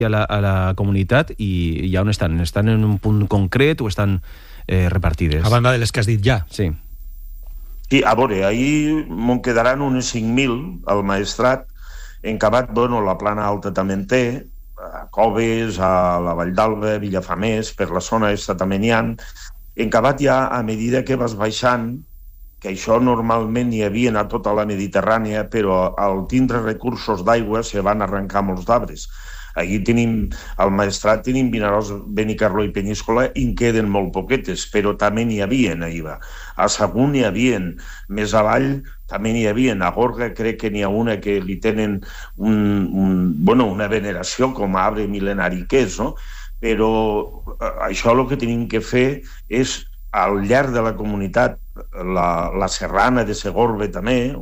a la comunitat i ja on estan? Estan en un punt concret o estan repartides? A banda de les que has dit ja. Sí. Sí, a veure, ahir me'n quedaran unes 5.000 al Maestrat. En Cabat, bueno, la Plana Alta també en té, a Coves, a la Vall d'Alba, Villafamés, per la zona aquesta també n'hi ha. En Cabat ja, a medida que vas baixant, que això normalment hi havia a tota la Mediterrània, però al tindre recursos d'aigua se van arrencar molts d'arbres. Aquí tenim, al Maestrat tenim Vinaròs, Benicarló i Peníscola i en queden molt poquetes, però també n'hi havia ahir. A Sagunt n'hi havia, més avall també n'hi havia. A Gorga crec que n'hi ha una que li tenen una veneració com a arbre mil·lenari que és, no? Però això el que tenim que fer és, al llarg de la comunitat, la Serrana de Segorbe també,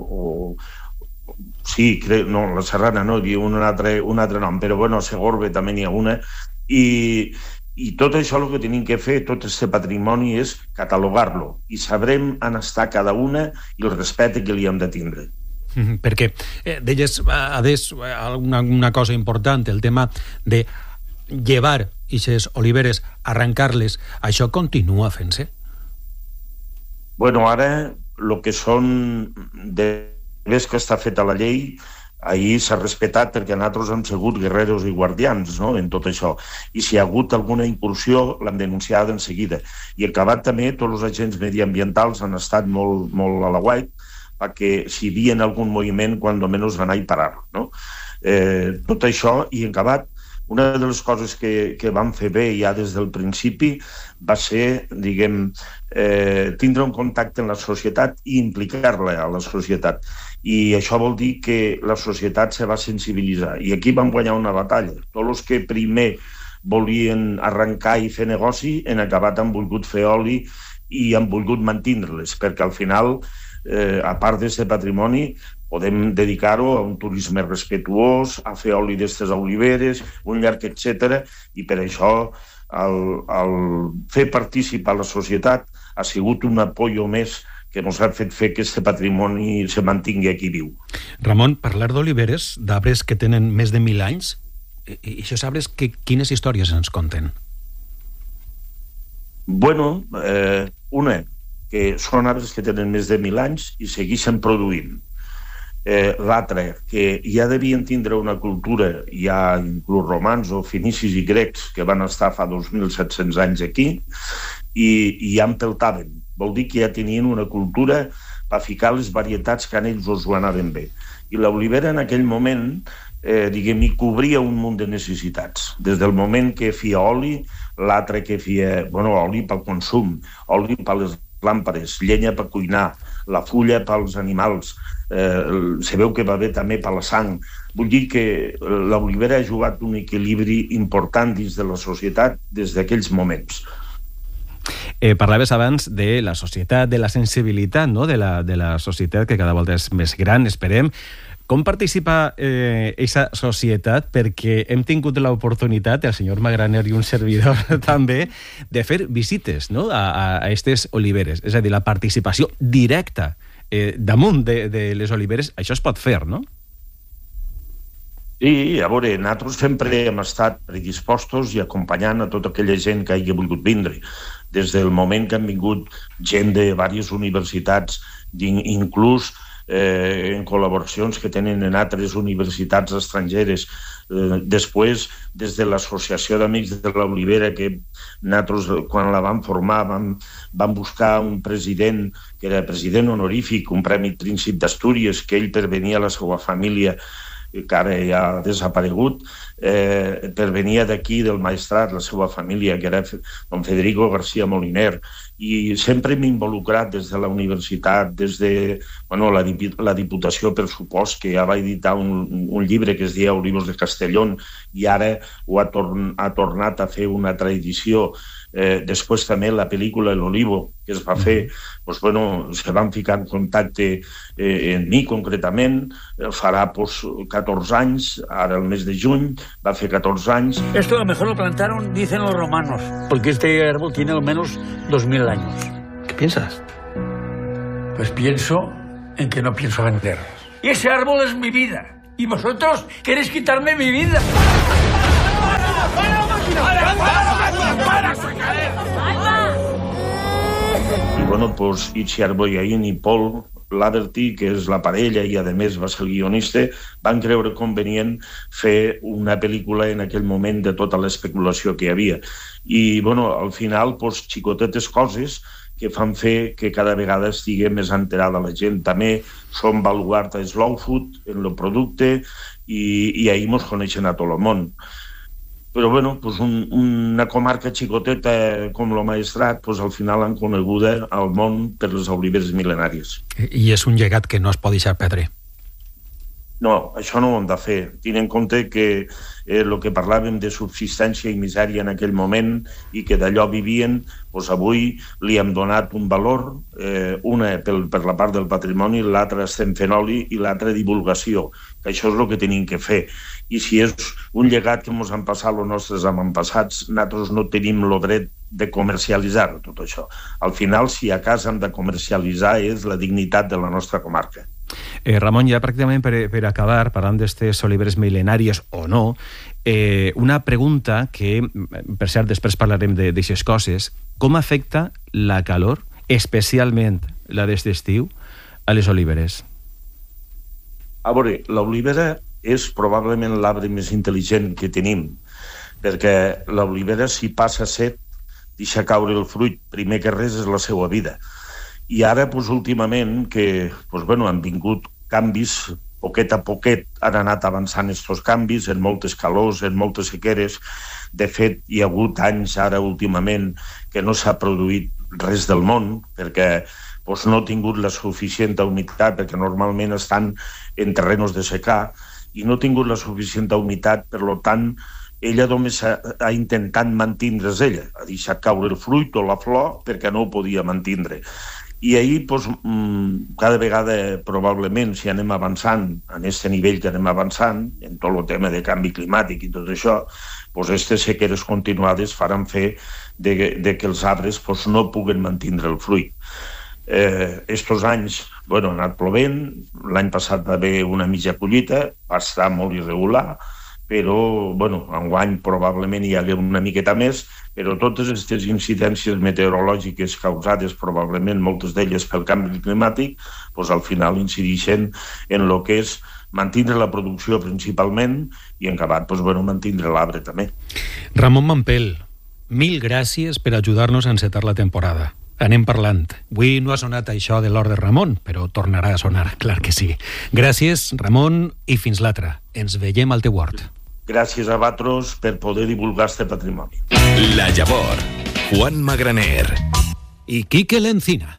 sí, no, la Serrana no, hi ha un altre nom, però bueno, a Segorbe també n'hi ha una, i tot això el que tenim que fer, tot aquest patrimoni, és catalogar-lo, i sabrem on està cada una i el respecte que li hem de tindre. Perquè deies, Adés, una cosa important, el tema de llevar aquestes oliveres, arrencar-les, això continua fent-se? Bueno, ara, el que són ves que està feta la llei, ahir s'ha respectat perquè nosaltres hem sigut guerreros i guardians, no?, en tot això. I si hi ha hagut alguna incursió, l'hem denunciada en seguida. I en Cabat també, tots els agents mediambientals han estat molt, molt a la guait perquè si hi havia algun moviment, quan almenys van a parar, no? Tot això, i en Cabat, una de les coses que vam fer bé ja des del principi va ser, diguem, tindre un contacte amb la societat i implicar-la a la societat. I això vol dir que la societat se va sensibilitzar. I aquí vam guanyar una batalla. Tots els que primer volien arrencar i fer negoci en Cabat han volgut fer oli i han volgut mantenir-les, perquè al final, a part d'aquest patrimoni, podem dedicar-ho a un turisme respetuós, a fer oli d'estes oliveres, un llarg, etc. I per això el fer participar la societat ha sigut un apoyo més que ens ha fet fer que aquest patrimoni se mantingui aquí viu. Ramon, parlar d'oliveres, d'arbres que tenen més de 1.000 anys, i això sabes quines històries ens conten? Bueno, una, que són arbres que tenen més de 1.000 anys i segueixen produint. L'altre, que ja devien tindre una cultura, ja inclús romans o fenicis i grecs que van estar fa 2.700 anys aquí i ja empeltaven. Vol dir que ja tenien una cultura per ficar les varietats que a ells us ho anaven bé. I l'olivera en aquell moment, diguem, hi cobria un munt de necessitats. Des del moment que feia oli, l'altre que feia, oli pel consum, oli per les làmpades, llenya per cuinar, la fulla pels animals, se veu que va bé també per la sang. Vull dir que l'olivera ha jugat un equilibri important dins de la societat des d'aquells moments. Parlaves abans de la societat, de la sensibilitat, no?, de la societat que cada volta és més gran, esperem. Com participa aquesta societat? Perquè hem tingut l'oportunitat, el senyor Magraner i un servidor també, de fer visites, no?, a aquestes oliveres. És a dir, la participació directa damunt de les oliveres, això es pot fer, no? Sí, a veure, nosaltres sempre hem estat predispostos i acompanyant a tota aquella gent que hagi volgut vindre. Des del moment que han vingut gent de diverses universitats, inclús en col·laboracions que tenen en altres universitats estrangeres. Després, des de l'Associació d'Amics de l'Olivera, que nosaltres, quan la vam formar, vam buscar un president, que era president honorífic, un Premi Príncep d'Astúries, que ell pervenia a la seva família, que ara ja ha desaparegut, pervenia d'aquí, del Maestrat, la seva família, que era don Federico García Moliner, i sempre m'he involucrat des de la universitat, des de la Diputació, per supost, que ja va editar un llibre que es deia Olivos de Castellón, i ara ho ha tornat a fer una altra edició. Després també la pel·lícula L'Olivo, que es va fer, se van ficar en contacte en mi concretament, farà 14 anys, ara el mes de juny, va fer 14 anys. Esto a lo mejor lo plantaron, dicen los romanos, porque este árbol tiene al menos 2000 años. ¿Qué piensas? Pues pienso en que no pienso vender. Y ese árbol es mi vida. Y vosotros queréis quitarme mi vida. pues, Itziar Boyain i Paul Laverty, que és la parella i a més va ser el guionista, van creure convenient fer una pel·lícula en aquell moment de tota l'especulació que hi havia. I bueno, al final, pues, xicotetes coses que fan fer que cada vegada estigui més enterada la gent. També som baluart a Slow Food, en el producte, i ahir ens coneixen a tot el món. Però bueno, pues una comarca xicoteta com el Maestrat, pues al final han coneguda al món per les oliveres mil·lenàries. I és un llegat que no es pot deixar perdre. No, això no ho hem de fer. Tenint en compte que el que parlàvem de subsistència i misèria en aquell moment i que d'allò vivien, doncs avui li hem donat un valor, una per la part del patrimoni, l'altra estem fent oli i l'altra divulgació, que això és el que tenim que fer. I si és un llegat que ens han passat els nostres avantpassats, nosaltres no tenim el dret de comercialitzar tot això. Al final, si a casa hem de comercialitzar, és la dignitat de la nostra comarca. Ramon, ja pràcticament per acabar, parlant d'estes oliveres mil·lenàries o no, una pregunta que, per cert, després parlarem d'aixes coses, com afecta la calor, especialment la d'este estiu, a les oliveres? A veure, l'olivera és probablement l'arbre més intel·ligent que tenim, perquè l'olivera, si passa set, deixa caure el fruit. Primer que res és la seva vida. I ara, últimament, que han vingut canvis, poquet a poquet han anat avançant estos canvis, en moltes calors, en moltes sequeres. De fet, hi ha hagut anys ara últimament que no s'ha produït res del món, perquè no ha tingut la suficient humitat, perquè normalment estan en terrenos de secà, i no ha tingut la suficient humitat, per tant, ella només ha intentat mantindre's ella, ha deixat caure el fruit o la flor perquè no ho podia mantindre. I ahir, cada vegada, probablement, si anem avançant en aquest nivell que anem avançant, en tot el tema de canvi climàtic i tot això, aquestes sequeres continuades faran fer de que els arbres no puguen mantindre el fruit. Estos anys ha anat plovent, l'any passat va haver una mitja collita, va estar molt irregular, però enguany probablement hi hagué una miqueta més, però totes aquestes incidències meteorològiques causades probablement moltes d'elles pel canvi climàtic, al final incideixen en el que és mantindre la producció principalment i en acabat mantindre l'arbre també. Ramon Mampel, mil gràcies per ajudar-nos a encetar la temporada. Anem parlant. Avui no ha sonat això de l'or de Ramon, però tornarà a sonar, clar que sí. Gràcies, Ramon, i fins l'altre. Ens veiem al teu hort. Gràcies a vosaltres per poder divulgar este patrimoni. La Llavor, Juan Magraner i Quique Lencina.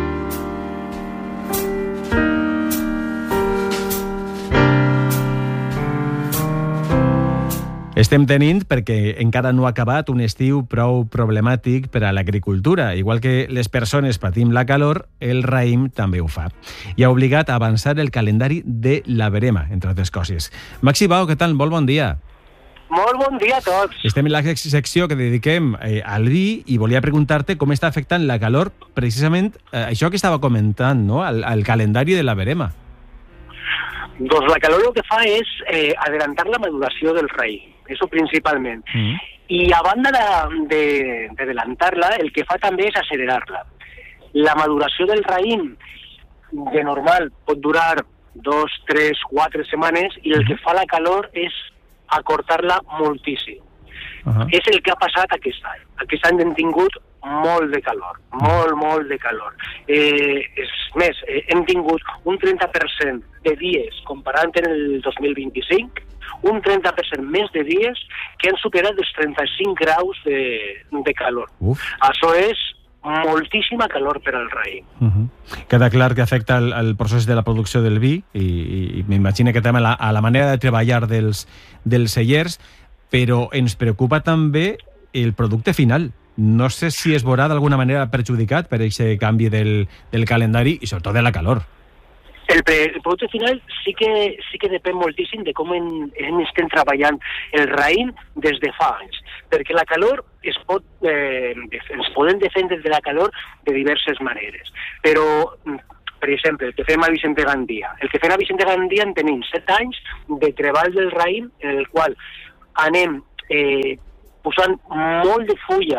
Estem tenint, perquè encara no ha acabat, un estiu prou problemàtic per a l'agricultura. Igual que les persones patim la calor, el raïm també ho fa. I ha obligat a avançar el calendari de la verema, entre altres coses. Maxi Bao, què tal? Molt bon dia. Molt bon dia a tots. Estem en la secció que dediquem al vi i volia preguntar-te com està afectant la calor, precisament això que estava comentant, no? al calendari de la verema. Doncs la calor el que fa és adelantar la maduració del raïm. Eso principalment. I a banda d'adelantar-la, el que fa també és accelerar-la. La maduració del raïm, de normal, pot durar 2, 3, 4 setmanes i el que fa la calor és acortar-la moltíssim. És el que ha passat aquest any. Aquest any hem tingut molt de calor, molt de calor. És més, hem tingut un 30% de dies, comparant en el 2025, un 30% més de dies que han superat els 35 graus de calor. Això és moltíssima calor per al raïm. Queda clar que afecta el procés de la producció del vi i m'imagino que també a la manera de treballar dels cellers, però ens preocupa també el producte final. No sé si es veurà d'alguna manera perjudicat per aquest canvi del calendari i sobretot de la calor. El producte final sí que depèn moltíssim de com estem treballant el raïm des de fa anys, perquè la calor ens podem defendre de la calor de diverses maneres. Però, per exemple, el que fem a Vicente Gandia. El que fem a Vicente Gandia en tenim 7 anys de treball del raïm en el qual anem posant molt de fulla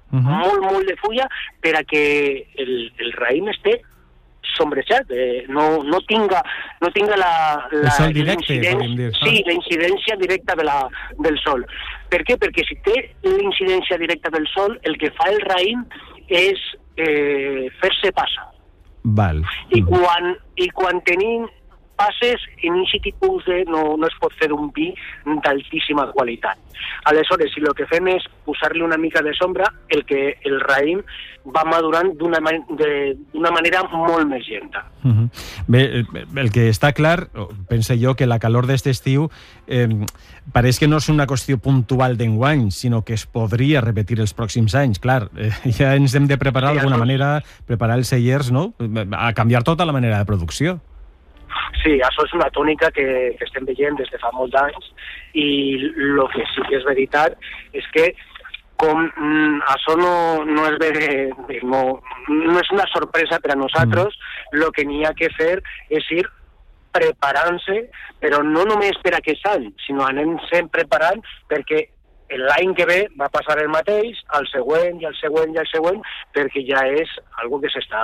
molt de fulla per a que el raïm esté sombrejat, no tinga el sol directe, podríem dir. Sí, la incidència directa del sol. Per què? Perquè si té l'incidència directa del sol, el que fa el raïm és fer-se passa. Val. I quan tenim passes, en aquest tipus no es pot fer d'un vi d'altíssima qualitat. Aleshores, si el que fem és posar-li una mica de sombra, el raïm va madurant d'una manera molt més lenta. Bé, el que està clar, pense jo, que la calor d'aquest estiu pareix que no és una qüestió puntual d'enguany, sinó que es podria repetir els pròxims anys. Clar, ja ens hem de preparar d'alguna manera, preparar els cellers, no?, a canviar tota la manera de producció. Sí, això és una tònica que estem veient des de fa molts anys, i el que sí que és veritat és que com això no és una sorpresa per a nosaltres, el que n'hi ha que fer és ir preparant-se, però no només per aquest any, sinó anem-se preparant perquè l'any que ve va passar el mateix, el següent i el següent i el següent, perquè ja és algo que s'està...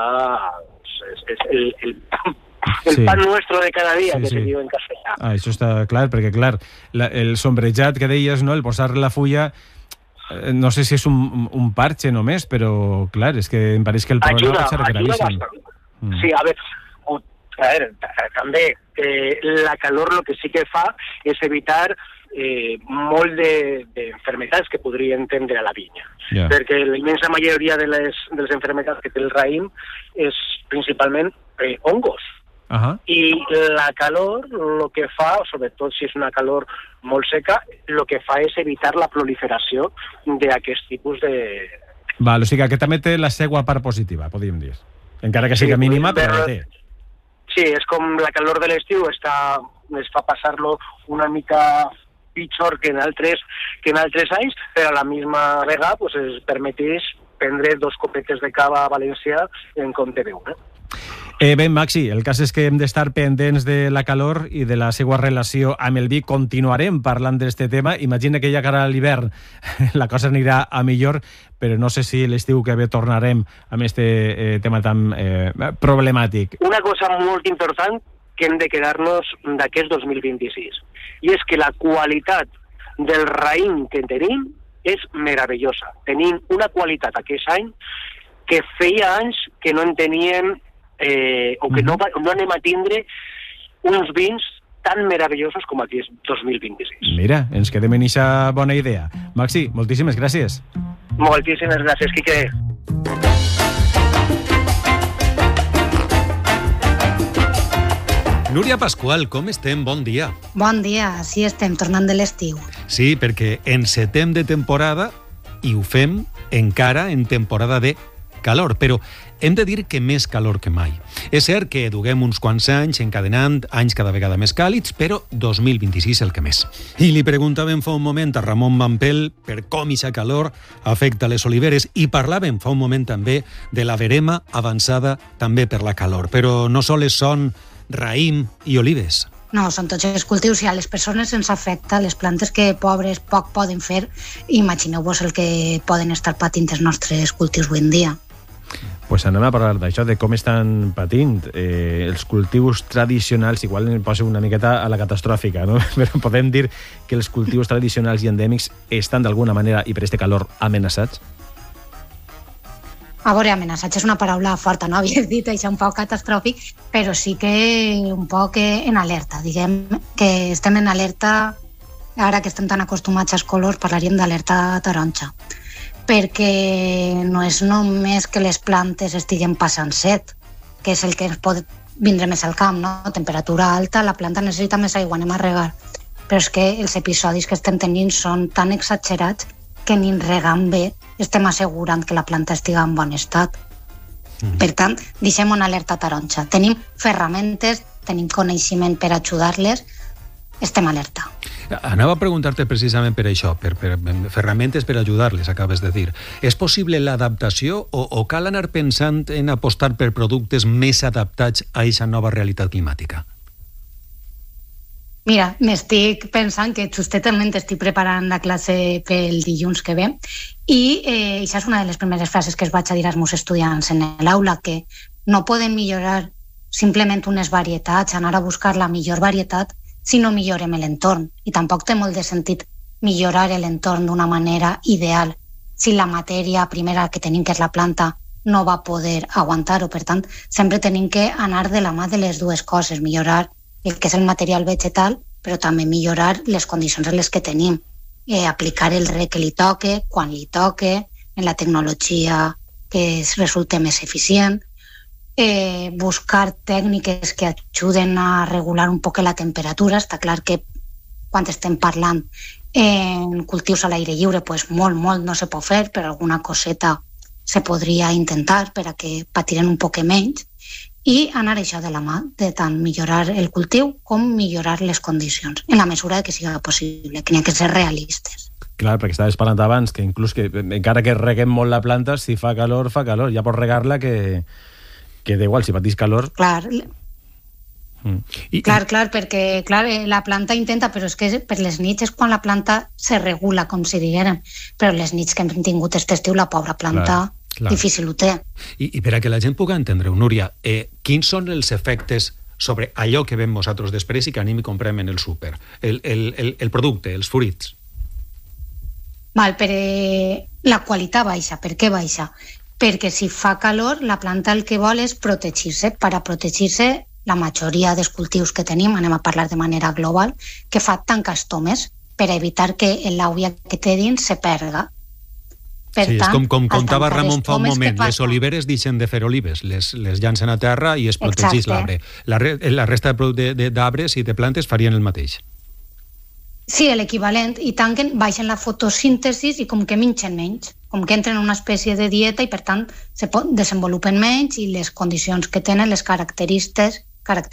El pan nuestro de cada dia, que se diu en castellà. Això està clar, perquè clar, el sombrejat que deies, no?, el posar la fulla, no sé si és un parche només, però clar, és que em pareix que el problema pot ser gravíssim. Sí, a veure, també la calor el que sí que fa és evitar molt d'enfermetats que podrien tendre a la vinya. Perquè la immensa majoria de les enfermetats que té el raïm és principalment hongos. I la calor el que fa, sobretot si és una calor molt seca, el que fa és evitar la proliferació d'aquest tipus de... Val, o sigui que també té la seva part positiva, podríem dir. Encara que sigui mínima, però la té. Sí, és com la calor de l'estiu es fa passar-lo una mica pitjor que en altres anys, però a la misma vegada es permetís prendre 2 copetes de cava a València en compte d'1. Bé, Maxi, el cas és que hem d'estar pendents de la calor i de la seva relació amb el vi. Continuarem parlant d'aquest tema. Imagina que ja cara a l'hivern la cosa anirà a millor, però no sé si l'estiu que ve tornarem amb aquest tema tan problemàtic. Una cosa molt important que hem de quedar-nos d'aquest 2026, i és que la qualitat del raïm que tenim és meravellosa. Tenim una qualitat aquest any que feia anys que no en teníem o que no anem a tindre uns vins tan meravellosos com aquest 2026. Mira, ens quedem en aquesta bona idea. Maxi, moltíssimes gràcies. Moltíssimes gràcies, Quique. Núria Pascual, com estem? Bon dia. Bon dia, sí estem tornant de l'estiu. Sí, perquè encetem de temporada i ho fem encara en temporada de calor, però hem de dir que més calor que mai. És cert que duguem uns quants anys encadenant anys cada vegada més càlids, però 2026 el que més. I li preguntàvem fa un moment a Ramon Vampel per com aquesta calor afecta les oliveres i parlàvem fa un moment també de la verema avançada també per la calor. Però no sols són raïm i olives. No, són tots els cultius i a les persones ens afecta les plantes que pobres poc poden fer. Imagineu-vos el que poden estar patint els nostres cultius avui en dia. Pues anem a parlar d'això, de com estan patint els cultius tradicionals. Igual em poso una miqueta a la catastròfica, no? Però podem dir que els cultius tradicionals i endèmics estan d'alguna manera, i per aquest calor, amenaçats? A veure, amenaçats és una paraula forta, no? Havies dit això un poc catastròfic, però sí que un poc en alerta. Diguem que estem en alerta, ara que estem tan acostumats als colors, parlaríem d'alerta taronja. Perquè no és només que les plantes estiguen passant set, que és el que ens pot vindre més al camp, no? Temperatura alta, la planta necessita més aigua, anem a regar. Però és que els episodis que estem tenint són tan exagerats que ni regant bé estem assegurant que la planta estiga en bon estat. Per tant, deixem una alerta taronja. Tenim ferramentes, tenim coneixement per ajudar-les, estem alerta. Anava a preguntar-te precisament per això, per ferramentes per ajudar-les, acabes de dir. És possible l'adaptació o cal anar pensant en apostar per productes més adaptats a aquesta nova realitat climàtica? Mira, m'estic pensant que justament estic preparant la classe pel dilluns que ve I això és una de les primeres frases que es vaig a dir als meus estudiants en l'aula, que no poden millorar simplement unes varietats, anar a buscar la millor varietat si no millorem l'entorn. I tampoc té molt de sentit millorar l'entorn d'una manera ideal si la matèria primera que tenim, que és la planta, no va poder aguantar-ho. Per tant, sempre tenim que anar de la mà de les dues coses, millorar el que és el material vegetal, però també millorar les condicions en les que tenim. Aplicar el reg que li toque, quan li toque, en la tecnologia que resulte més eficient, buscar tècniques que ajuden a regular un poc la temperatura. Està clar que quan estem parlant en cultius a l'aire lliure, pues molt no se pot fer, però alguna coseta se podria intentar per a que patiren un poc menys, i anar això de la mà, de tant millorar el cultiu com millorar les condicions, en la mesura que sigui possible, que n'hi ha que ser realistes. Clar, perquè estaves parlant abans que inclús que encara que reguem molt la planta, si fa calor, ja pots regar-la que da igual, si patís calor... Clar, perquè la planta intenta, però és que per les nits és quan la planta se regula, com si diguérem, però les nits que hem tingut aquest estiu, la pobra planta difícil ho té. I per a que la gent pugui entendre-ho, Núria, quins són els efectes sobre allò que veiem nosaltres després i que anem i comprem en el súper, el producte, els fruits? La qualitat baixa. Per què baixa? Perquè si fa calor, la planta el que vol és protegir-se. Per a protegir-se, la majoria dels cultius que tenim, anem a parlar de manera global, que fa tancar estomes per evitar que l'àvia que té dins se perga. Sí, és com contava Ramon fa un moment, les oliveres deixen de fer olives, les llancen a terra i es protegeix l'arbre. La resta d'arbres i de plantes farien el mateix. Sí, l'equivalent, i tant que baixen la fotosíntesi i com que mengen menys, com que entren en una espècie de dieta i per tant se desenvolupen menys i les condicions que tenen, les característiques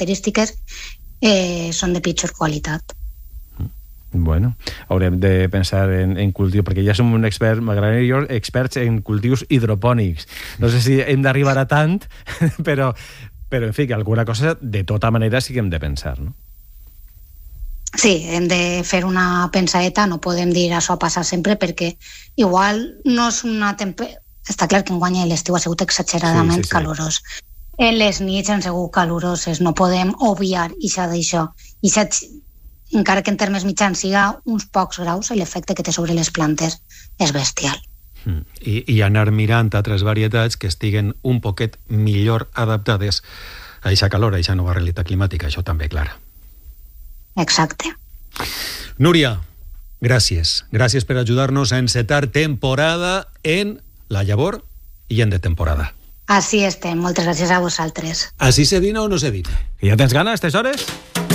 són de pitjor qualitat. Bueno, haurem de pensar en cultiu, perquè ja som un expert, m'agradaria jo, experts en cultius hidropònics. No sé si hem d'arribar a tant, però en fi, que alguna cosa de tota manera sí que hem de pensar, no? Sí, hem de fer una pensadeta, no podem dir això passa sempre, perquè igual no és una està clar que enguany l'estiu ha sigut exageradament calorós. Les nits han sigut caloroses, no podem obviar d'això. Encara que en termes mitjans siga uns pocs graus, l'efecte que té sobre les plantes és bestial. I anar mirant altres varietats que estiguen un poquet millor adaptades a aquesta calor, a aquesta nova realitat climàtica, això també, clar. Exacte. Núria, gràcies. Gràcies per ajudar-nos a encetar temporada en La Llavor i en De Temporada. Així estem, moltes gràcies a vosaltres. Així se dina o no se dina? Que ja tens gana a aquestes hores?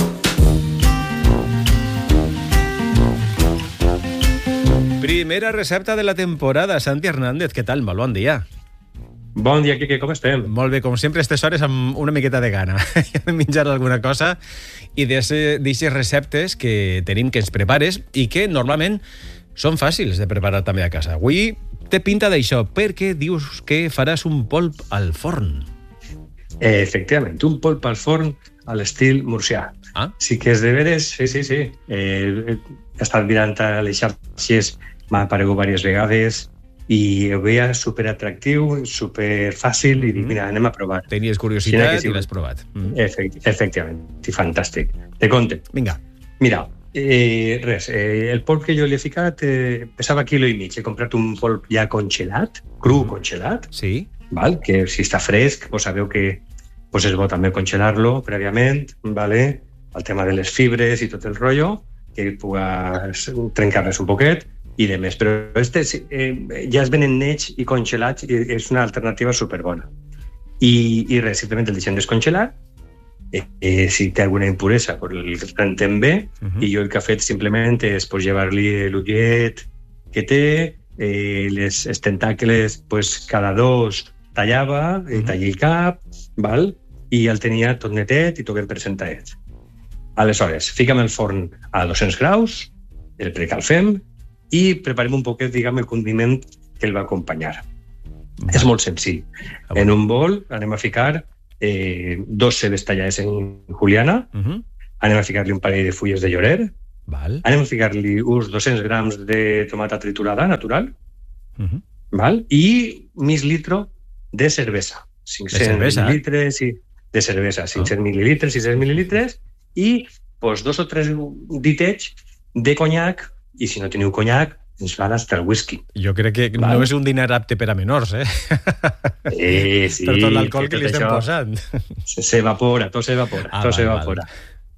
Primera recepta de la temporada. Santi Hernández, què tal? Molt bon dia. Bon dia, Quique, com estem? Molt bé, com sempre, a aquestes hores amb una miqueta de gana. de menjar alguna cosa i d'aixes receptes que tenim que ens prepares i que normalment són fàcils de preparar també a casa. Avui té pinta d'això, perquè dius que faràs un polp al forn. Efectivament, un polp al forn a l'estil murcià. Sí que és de veres, sí. He estat mirant a les xarxes, m'ha aparegut diverses vegades i ho veia superatractiu, superfàcil i dic, mira, anem a provar. Tenies curiositat i l'has provat. Efectivament, i fantàstic. Te conte. Vinga. Mira, el polp que jo li he ficat pesava 1,5 quilos. He comprat un polp ja congelat, cru congelat, sí. Val? Que si està fresc, pues sabeu que pues és bo també congelar-lo prèviament, vale? El tema de les fibres i tot el rotllo, que pugues trencar-les un poquet i de més. Però ja es venen nets i congelats i és una alternativa superbona. I res, simplement el deixem descongelar. Si té alguna impuresa, pues el rentem bé, i jo el que he fet simplement és pues, llevar-li l'ullet que té, els tentacles pues, cada 2 tallava, tallé el cap, val? I el tenia tot netet i tot ben presentadet. Aleshores, fica'm el forn a 200 graus, el precalfem i preparem un poquet, diguem, el condiment que el va acompanyar. És molt senzill. En un bol anem a ficar 2 cebes tallades en juliana, anem a ficar-li un parell de fulles de llorer, anem a ficar-li uns 200 grams de tomata triturada natural, val? I mig litro de cervesa. 500 mil·lilitres de cervesa, 500 mil·lilitres, 600 mil·lilitres, i pues, 2 o 3 ditets de conyac, i si no teniu conyac, ens van hasta el whisky. Jo crec que no és un dinar apte per a menors, Sí, per tot l'alcohol que li estem posant. S'evapora, tot s'evapora.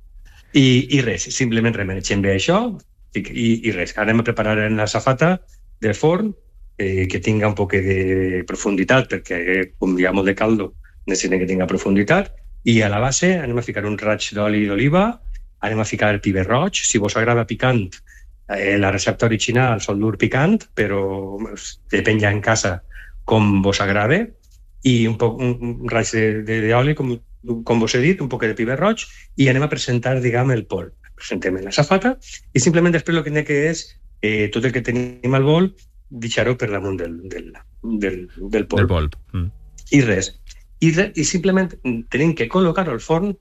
I res, simplement remenegem bé això, i res, anem a preparar en la safata del forn, que tinga un poc de profunditat, perquè com hi ha molt de caldo, necessitem que tinga profunditat, i a la base anem a ficar un raig d'oli d'oliva, anem a ficar el piber roig, si vos agrada picant, la recepta original sol dur picant, però depèn ja en casa com vos agrada, i un raig d'oli, com vos he dit, un poc de piber roig, i anem a presentar, diguem, el polp. Presentem en la safata, i simplement després el que que és tot el que tenim al bol, deixar-ho per damunt del polp. I res. I simplement tenim que col·locar-ho al forn,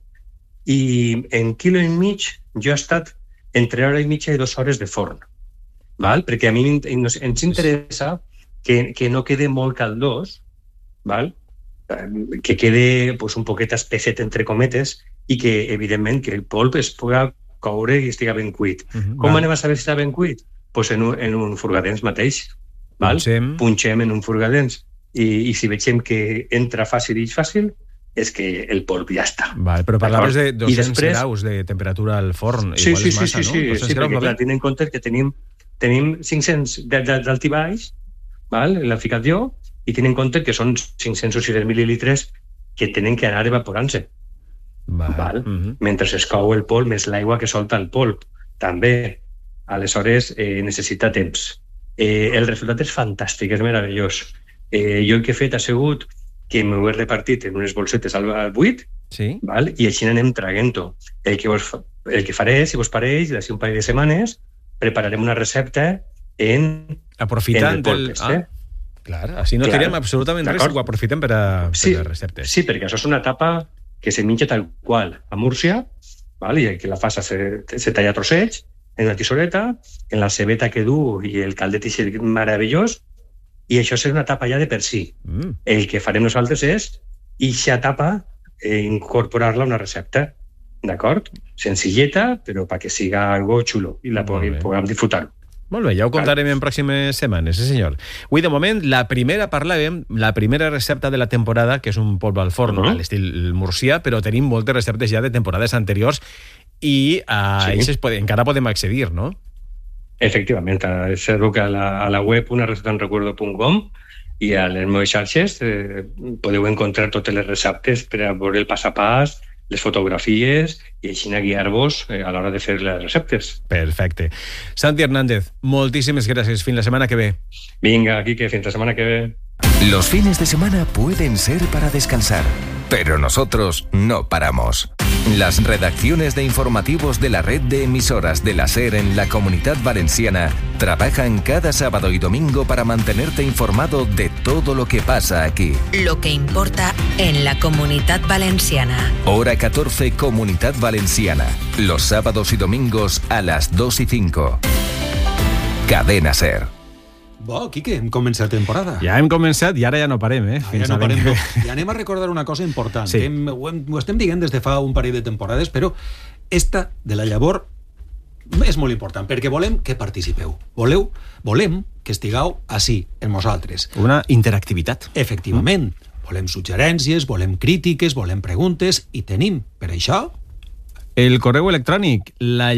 i en quilo i mig jo he estat entre hora i mitja i 2 hores de forn, val? Perquè a mi ens interessa que no quede molt caldós, val? Que quede pues, un poquet espesset entre cometes i que, evidentment, que el polp es pugui coure i estiga ben cuit. Com anem a saber si està ben cuit? Pues en un furgadens mateix. Val? Punxem en un furgadens i si veiem que entra fàcil i fàcil, és que el polp ja està. Vale, però parlaves de 200 graus de temperatura al forn. Sí, igual és massa, no? Sí, perquè clar, tenint en compte que tenim 500 d'alt i baix, l'ha ficat jo, i tenint en compte que són 500 o 600 mil·lilitres que tenen que anar evaporant-se. Mentre es cou el polp, més l'aigua que solta el polp. També, aleshores, necessita temps. El resultat és fantàstic, és meravellós. Jo el que he fet ha sigut que m'ho he repartit en unes bolsetes al buit, i així anem traguent-ho. El que faré, si vos pareix, d'ací un parell de setmanes, prepararem una recepta aprofitant del polp. Clar, així no tirem absolutament res, ho aprofitem per a receptes. Sí, perquè això és una tapa que se menja tal qual a Múrcia, i que la fa se talla trossets, en una tisoreta, en la cebeta que du i el caldet meravellós, i això és una tapa ja de per si. El que farem nosaltres és eixa tapa incorporar-la a una recepta, d'acord? Senzilleta, però perquè siga algo xulo i la puguem disfrutar. Molt bé, ja ho contarem en pròximes setmanes, sí senyor. Avui, de moment, la primera recepta de la temporada, que és un polp al forn, a l'estil murcià, però tenim moltes receptes ja de temporades anteriors i a aquestes encara podem accedir, no? Efectivament, observo que a la web unarecetaenrecuerdo.com i a les meves xarxes podeu encontrar totes les receptes per a veure el pas a pas, les fotografies i així guiar-vos a l'hora de fer les receptes. Perfecte. Santi Hernández, moltíssimes gràcies. Fins la setmana que ve. Vinga, Quique, fins la setmana que ve. Los fines de semana pueden ser para descansar, pero nosotros no paramos. Las redacciones de informativos de la red de emisoras de la SER en la Comunidad Valenciana trabajan cada sábado y domingo para mantenerte informado de todo lo que pasa aquí. Lo que importa en la Comunidad Valenciana. Hora 14, Comunidad Valenciana. Los sábados y domingos a las 2:05. Cadena SER. Bo, Quique, hem començat temporada. Ja hem començat i ara ja no parem, Ja no parem. I anem a recordar una cosa important. Sí. Ho estem dient des de fa un parell de temporades, però esta de la llavor és molt important, perquè volem que participeu. Volem que estigueu així, amb nosaltres. Una interactivitat. Efectivament. Volem suggerències, volem crítiques, volem preguntes, i tenim, per això, el correu electrònic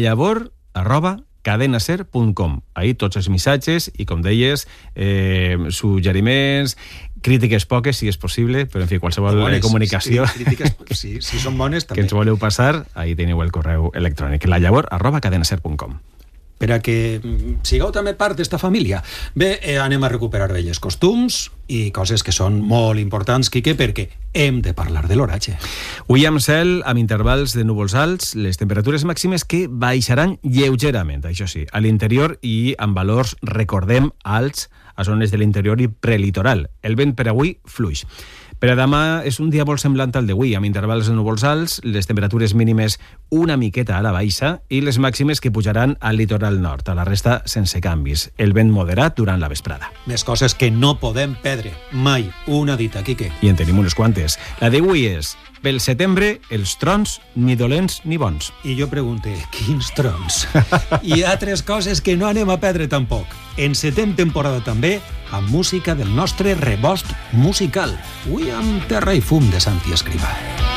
layabor@cadenaser.com. Ahí tots els missatges i, com deies, suggeriments, crítiques poques, si és possible, però en fi, qualsevol comunicació crítiques, si són bones, també. Que ens voleu passar, ahí teniu el correu electrònic, layabor@cadenaser.com. Per a que sigueu també part d'esta família. Bé, anem a recuperar velles costums i coses que són molt importants, Quique, perquè hem de parlar de l'oratge. Avui amb cel, amb intervals de núvols alts, les temperatures màximes que baixaran lleugerament, això sí, a l'interior i amb valors, recordem, alts a zones de l'interior i prelitoral. El vent per avui fluix. Per a demà és un dia molt semblant al d'avui, amb intervals de núvols alts, les temperatures mínimes una miqueta a la baixa i les màximes que pujaran al litoral nord, a la resta sense canvis. El vent moderat durant la vesprada. Més coses que no podem perdre. Mai una dita, Quique. I en tenim unes quantes. La d'avui és: pel setembre, els trons ni dolents ni bons. I jo pregunte, quins trons? I altres coses que no anem a perdre tampoc. Encetem temporada també amb música del nostre rebost musical. Avui amb Terra i fum de Santi Escrivà.